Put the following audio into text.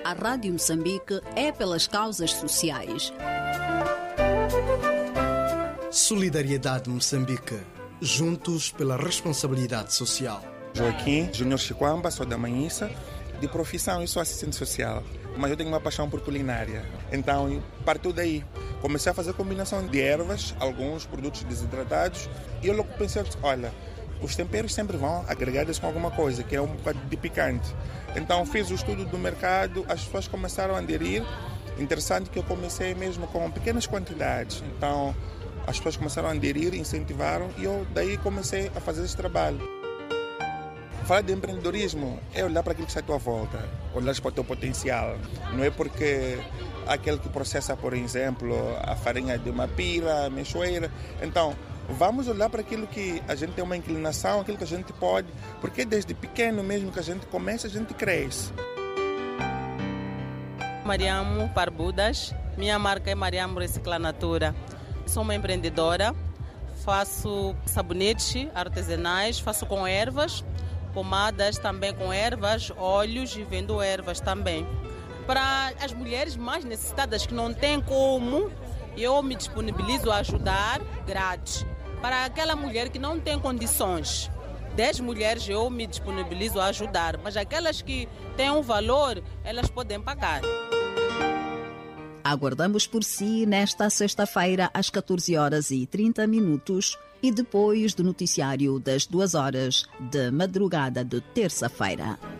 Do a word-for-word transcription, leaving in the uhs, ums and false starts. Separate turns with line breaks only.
A Rádio Moçambique é pelas causas sociais.
Solidariedade Moçambique. Juntos pela responsabilidade social.
Joaquim Júnior Chiquamba, sou da Manhissa. De profissão, eu sou assistente social, mas eu tenho uma paixão por culinária. Então, partiu daí. Comecei a fazer combinação de ervas, alguns produtos desidratados, e eu logo pensei, olha, os temperos sempre vão agregados com alguma coisa, que é um bocado de picante. Então, fiz o estudo do mercado, as pessoas começaram a aderir. Interessante que eu comecei mesmo com pequenas quantidades. Então, as pessoas começaram a aderir, incentivaram, e eu daí comecei a fazer esse trabalho. Falar de empreendedorismo é olhar para aquilo que está à tua volta, olhar para o teu potencial. Não é porque aquele que processa, por exemplo, a farinha de uma pira, mexoeira. Então, vamos olhar para aquilo que a gente tem uma inclinação, aquilo que a gente pode, porque desde pequeno mesmo que a gente começa, a gente cresce.
Mariamo Parbudas, minha marca é Mariamo Recicla Natura. Sou uma empreendedora, faço sabonetes artesanais, faço com ervas, pomadas também com ervas, óleos e vendo ervas também. Para as mulheres mais necessitadas que não têm como, eu me disponibilizo a ajudar grátis. Para aquela mulher que não tem condições, dez mulheres eu me disponibilizo a ajudar, mas aquelas que têm um valor, elas podem pagar.
Aguardamos por si nesta sexta-feira às catorze horas e trinta minutos e depois do noticiário das duas horas de madrugada de terça-feira.